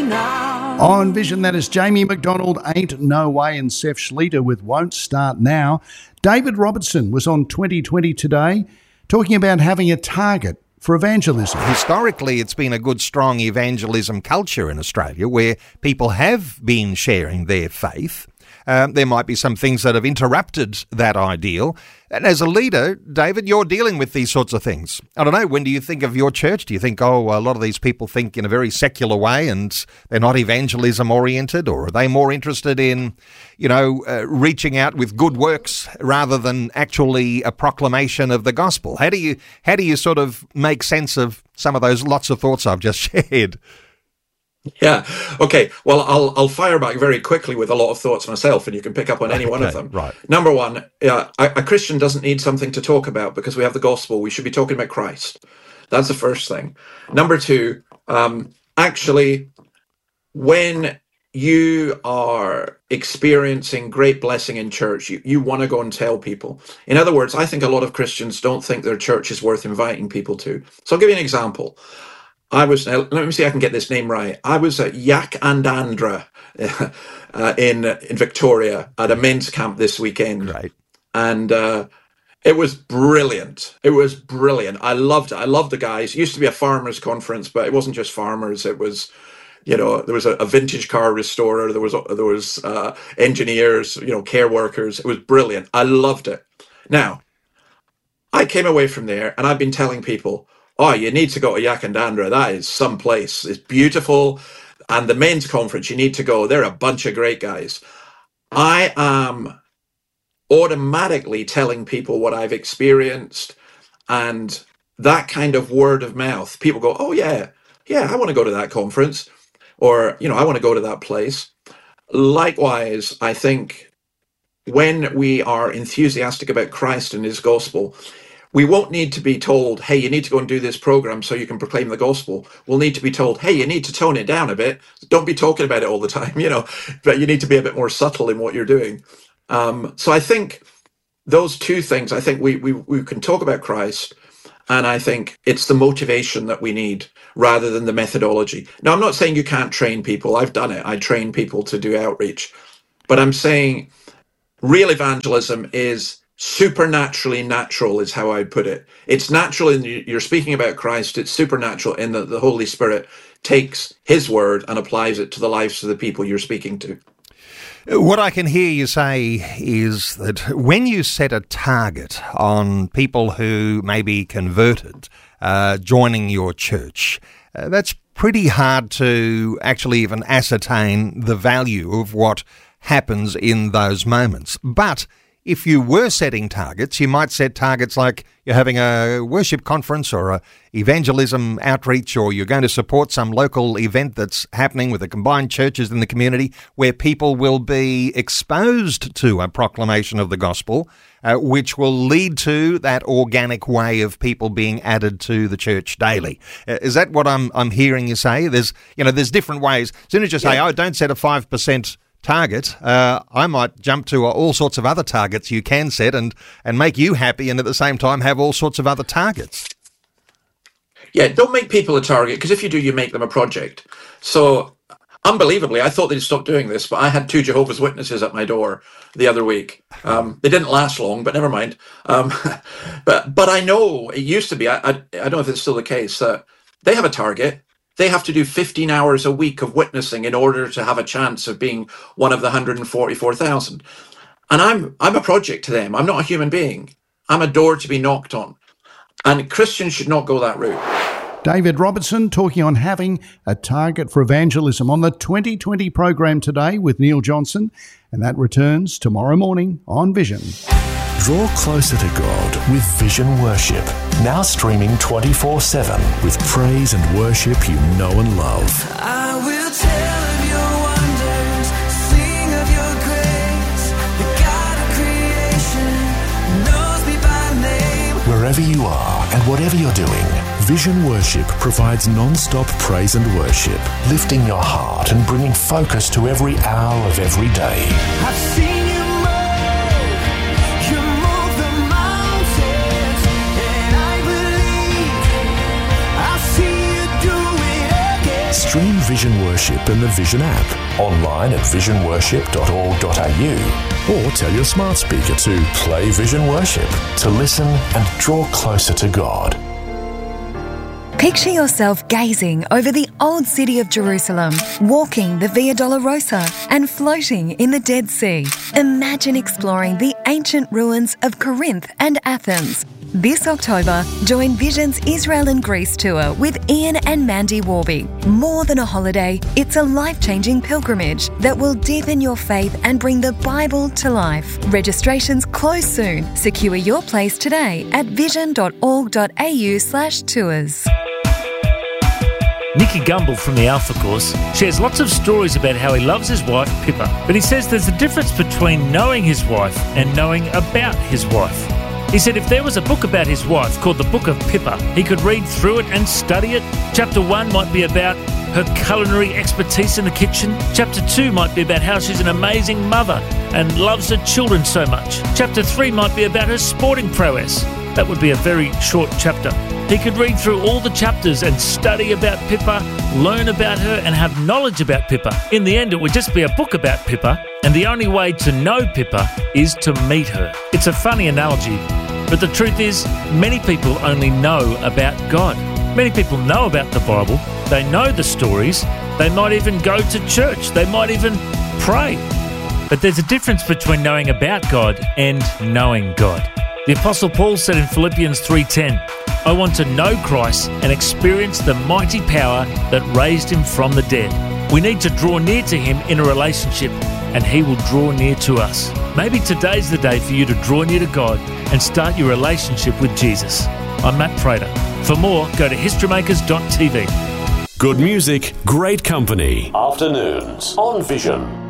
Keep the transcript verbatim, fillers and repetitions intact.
now. On Vision, that is Jamie McDonald, Ain't No Way, and Seth Schleter with Won't Start Now. David Robertson was on twenty twenty today talking about having a target for evangelism. Historically, it's been a good, strong evangelism culture in Australia where people have been sharing their faith. Um, there might be some things that have interrupted that ideal. And as a leader, David, you're dealing with these sorts of things. I don't know, when do you think of your church? Do you think, oh, a lot of these people think in a very secular way and they're not evangelism oriented? Or are they more interested in, you know, uh, reaching out with good works rather than actually a proclamation of the gospel? How do you, how do you sort of make sense of some of those lots of thoughts I've just shared? Yeah. Okay. Well, I'll I'll fire back very quickly with a lot of thoughts myself, and you can pick up on any Okay, one of them. right. Number one, yeah, a, a Christian doesn't need something to talk about because we have the gospel. We should be talking about Christ. That's the first thing. Number two, um, actually, when you are experiencing great blessing in church, you, you want to go and tell people. In other words, I think a lot of Christians don't think their church is worth inviting people to. So I'll give you an example. I was, let me see if I can get this name right. I was at Yak and Andra uh, in in Victoria at a men's camp this weekend. Right. And uh, it was brilliant. It was brilliant. I loved it. I loved the guys. It used to be a farmers conference, but it wasn't just farmers. It was, you know, there was a, a vintage car restorer. There was, there was uh, engineers, you know, care workers. It was brilliant. I loved it. Now, I came away from there and I've been telling people, oh, you need to go to Yak and Andra. That is some place. It's beautiful. And the men's conference, you need to go. They're a bunch of great guys. I am automatically telling people what I've experienced, and that kind of word of mouth. People go, oh, yeah, yeah, I want to go to that conference, or, you know, I want to go to that place. Likewise, I think when we are enthusiastic about Christ and his gospel, we won't need to be told, hey, you need to go and do this program so you can proclaim the gospel. We'll need to be told, hey, you need to tone it down a bit. Don't be talking about it all the time, you know, but you need to be a bit more subtle in what you're doing. Um, so I think those two things, I think we, we, we can talk about Christ, and I think it's the motivation that we need rather than the methodology. Now, I'm not saying you can't train people. I've done it. I train people to do outreach. But I'm saying real evangelism is supernaturally natural, is how I put it. It's natural in you're speaking about Christ. It's supernatural in that the Holy Spirit takes his word and applies it to the lives of the people you're speaking to. What I can hear you say is that when you set a target on people who may be converted, uh, joining your church, uh, that's pretty hard to actually even ascertain the value of what happens in those moments. But if you were setting targets, you might set targets like you're having a worship conference or a evangelism outreach, or you're going to support some local event that's happening with the combined churches in the community where people will be exposed to a proclamation of the gospel, uh, which will lead to that organic way of people being added to the church daily. Uh, is that what I'm I'm hearing you say? There's, you know, there's different ways. As soon as you say, yeah. oh, don't set a five percent target, uh, I might jump to all sorts of other targets you can set and, and make you happy, and at the same time have all sorts of other targets. Yeah, don't make people a target, because if you do, you make them a project. So, unbelievably, I thought they'd stop doing this, but I had two Jehovah's Witnesses at my door the other week. Um, they didn't last long, but never mind. Um, but but I know it used to be, I, I, I don't know if it's still the case, that uh, they have a target. They have to do fifteen hours a week of witnessing in order to have a chance of being one of the one hundred forty-four thousand. And I'm I'm a project to them. I'm not a human being. I'm a door to be knocked on. And Christians should not go that route. David Robertson talking on having a target for evangelism on the twenty twenty program today with Neil Johnson, and that returns tomorrow morning on Vision. Draw closer to God with Vision Worship, now streaming twenty-four seven with praise and worship you know and love. I will tell of your wonders, sing of your grace. The God of creation knows me by name. Wherever you are and whatever you're doing, Vision Worship provides non-stop praise and worship, lifting your heart and bringing focus to every hour of every day. I've seen you move, you move the mountains, and I believe I'll see you do it again. Stream Vision Worship in the Vision app, online at vision worship dot org dot a u, or tell your smart speaker to play Vision Worship to listen and draw closer to God. Picture yourself gazing over the old city of Jerusalem, walking the Via Dolorosa and floating in the Dead Sea. Imagine exploring the ancient ruins of Corinth and Athens. This October, join Vision's Israel and Greece tour with Ian and Mandy Warby. More than a holiday, it's a life-changing pilgrimage that will deepen your faith and bring the Bible to life. Registrations close soon. Secure your place today at vision dot org dot a u slash tours. Nicky Gumbel from the Alpha Course shares lots of stories about how he loves his wife, Pippa. But he says there's a difference between knowing his wife and knowing about his wife. He said if there was a book about his wife called the Book of Pippa, he could read through it and study it. Chapter one might be about her culinary expertise in the kitchen. Chapter two might be about how she's an amazing mother and loves her children so much. Chapter three might be about her sporting prowess. That would be a very short chapter. He could read through all the chapters and study about Pippa, learn about her and have knowledge about Pippa. In the end, it would just be a book about Pippa, and the only way to know Pippa is to meet her. It's a funny analogy, but the truth is, many people only know about God. Many people know about the Bible, they know the stories, they might even go to church, they might even pray. But there's a difference between knowing about God and knowing God. The Apostle Paul said in Philippians three ten, I want to know Christ and experience the mighty power that raised him from the dead. We need to draw near to him in a relationship, and he will draw near to us. Maybe today's the day for you to draw near to God and start your relationship with Jesus. I'm Matt Prater. For more, go to history makers dot t v. Good music, great company. Afternoons on Vision.